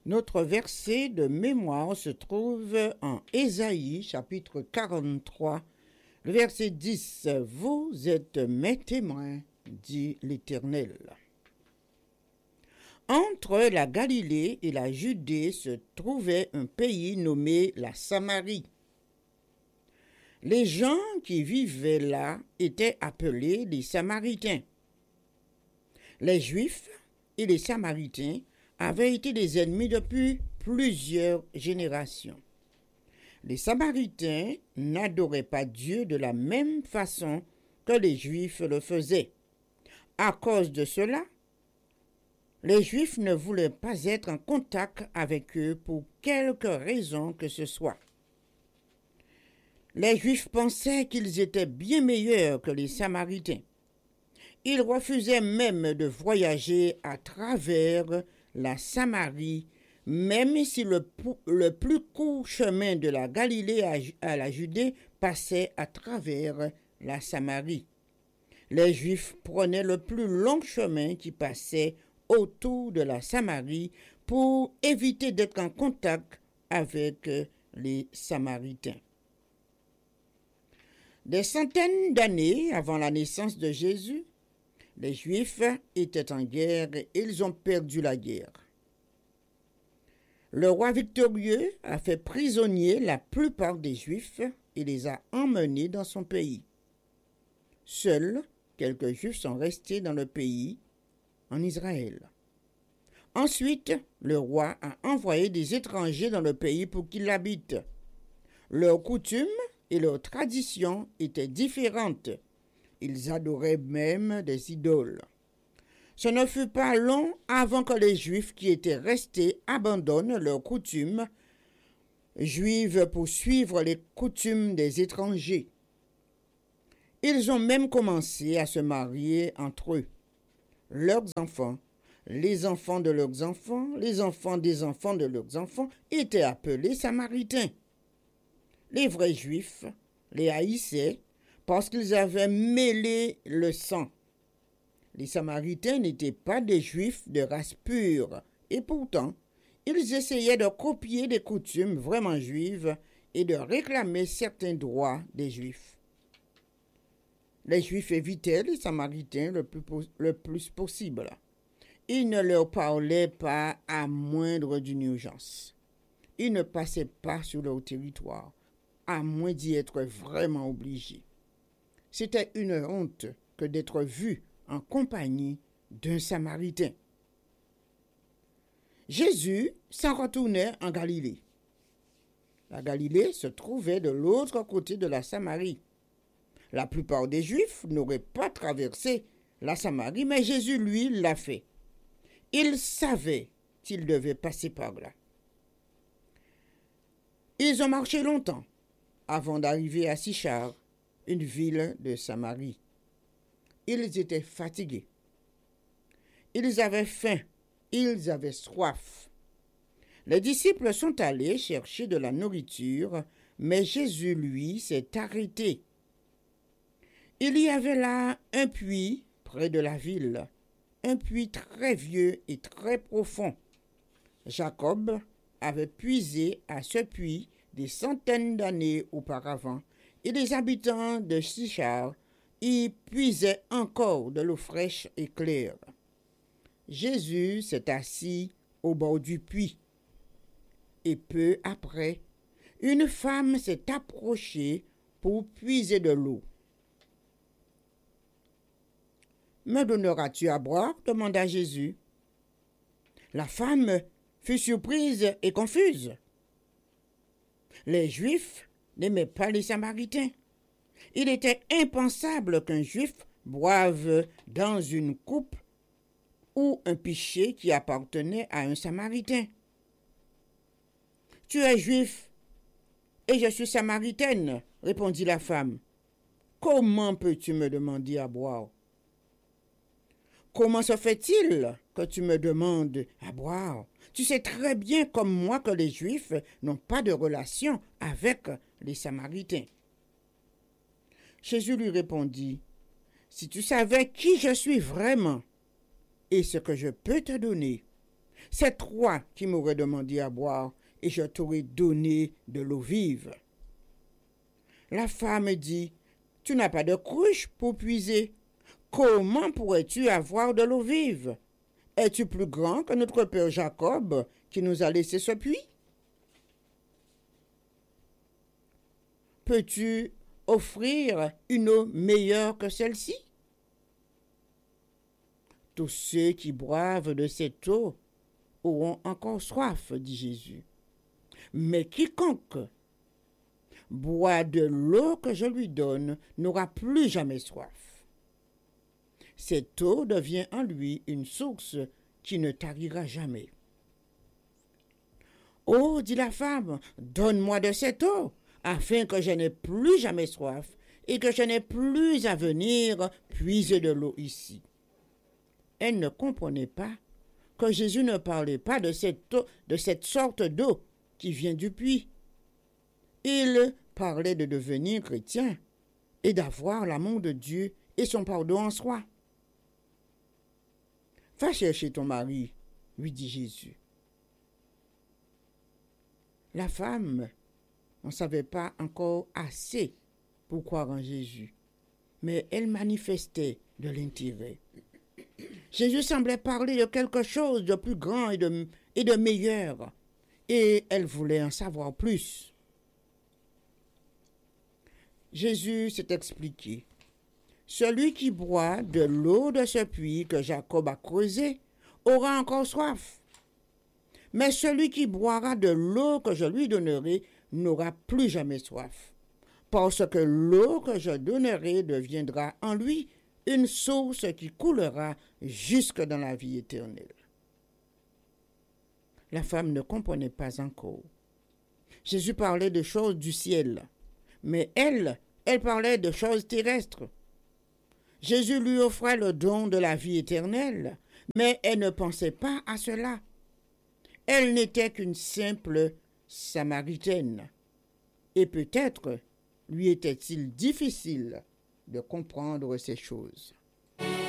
Notre verset de mémoire se trouve en Ésaïe, chapitre 43, le verset 10. « Vous êtes mes témoins, dit l'Éternel. » Entre la Galilée et la Judée se trouvait un pays nommé la Samarie. Les gens qui vivaient là étaient appelés les Samaritains. Les Juifs et les Samaritains avaient été des ennemis depuis plusieurs générations. Les Samaritains n'adoraient pas Dieu de la même façon que les Juifs le faisaient. À cause de cela, les Juifs ne voulaient pas être en contact avec eux pour quelque raison que ce soit. Les Juifs pensaient qu'ils étaient bien meilleurs que les Samaritains. Ils refusaient même de voyager à travers la Samarie, même si le plus court chemin de la Galilée à la Judée passait à travers la Samarie. Les Juifs prenaient le plus long chemin qui passait autour de la Samarie pour éviter d'être en contact avec les Samaritains. Des centaines d'années avant la naissance de Jésus, les Juifs étaient en guerre et ils ont perdu la guerre. Le roi victorieux a fait prisonnier la plupart des Juifs et les a emmenés dans son pays. Seuls quelques Juifs sont restés dans le pays, en Israël. Ensuite, le roi a envoyé des étrangers dans le pays pour qu'ils l'habitent. Leurs coutumes et leurs traditions étaient différentes. Ils adoraient même des idoles. Ce ne fut pas long avant que les Juifs qui étaient restés abandonnent leurs coutumes juives pour suivre les coutumes des étrangers. Ils ont même commencé à se marier entre eux. Leurs enfants, les enfants de leurs enfants, les enfants des enfants de leurs enfants étaient appelés Samaritains. Les vrais Juifs les haïssaient parce qu'ils avaient mêlé le sang. Les Samaritains n'étaient pas des Juifs de race pure, et pourtant, ils essayaient de copier des coutumes vraiment juives et de réclamer certains droits des Juifs. Les Juifs évitaient les Samaritains le plus possible. Ils ne leur parlaient pas à moindre d'une urgence. Ils ne passaient pas sur leur territoire, à moins d'y être vraiment obligés. C'était une honte que d'être vu en compagnie d'un Samaritain. Jésus s'en retournait en Galilée. La Galilée se trouvait de l'autre côté de la Samarie. La plupart des Juifs n'auraient pas traversé la Samarie, mais Jésus, lui, l'a fait. Il savait qu'il devait passer par là. Ils ont marché longtemps avant d'arriver à Sichar, une ville de Samarie. Ils étaient fatigués. Ils avaient faim. Ils avaient soif. Les disciples sont allés chercher de la nourriture, mais Jésus, lui, s'est arrêté. Il y avait là un puits près de la ville, un puits très vieux et très profond. Jacob avait puisé à ce puits des centaines d'années auparavant, et les habitants de Sichar y puisaient encore de l'eau fraîche et claire. Jésus s'est assis au bord du puits, et peu après, une femme s'est approchée pour puiser de l'eau. « Me donneras-tu à boire ?» demanda Jésus. La femme fut surprise et confuse. Les Juifs n'aimaient pas les Samaritains. Il était impensable qu'un Juif boive dans une coupe ou un pichet qui appartenait à un Samaritain. « Tu es Juif et je suis Samaritaine, » répondit la femme. « Comment peux-tu me demander à boire ? Comment se fait-il que tu me demandes à boire ? Tu sais très bien comme moi que les Juifs n'ont pas de relation avec les Samaritains. » Jésus lui répondit, « Si tu savais qui je suis vraiment et ce que je peux te donner, C'est toi qui m'aurais demandé à boire, et je t'aurais donné de l'eau vive. La femme dit, tu n'as pas de cruche pour puiser. Comment pourrais-tu avoir de l'eau vive? Es-tu plus grand que notre père Jacob qui nous a laissé ce puits? Peux-tu offrir une eau meilleure que celle-ci? Tous ceux qui boivent de cette eau auront encore soif, dit Jésus. Mais quiconque boit de l'eau que je lui donne n'aura plus jamais soif. Cette eau devient en lui une source qui ne tarira jamais. Oh, dit la femme, donne-moi de cette eau, afin que je n'ai plus jamais soif et que je n'ai plus à venir puiser de l'eau ici. Elle ne comprenait pas que Jésus ne parlait pas de cette sorte d'eau qui vient du puits. Il parlait de devenir chrétien et d'avoir l'amour de Dieu et son pardon en soi. Va chercher ton mari, lui dit Jésus. La femme ne savait pas encore assez pour croire en Jésus, mais elle manifestait de l'intérêt. Jésus semblait parler de quelque chose de plus grand et de meilleur, et elle voulait en savoir plus. Jésus s'est expliqué. Celui qui boit de l'eau de ce puits que Jacob a creusé aura encore soif. Mais celui qui boira de l'eau que je lui donnerai n'aura plus jamais soif, parce que l'eau que je donnerai deviendra en lui une source qui coulera jusque dans la vie éternelle. La femme ne comprenait pas encore. Jésus parlait de choses du ciel, mais elle parlait de choses terrestres. Jésus lui offrait le don de la vie éternelle, mais elle ne pensait pas à cela. Elle n'était qu'une simple Samaritaine, et peut-être lui était-il difficile de comprendre ces choses.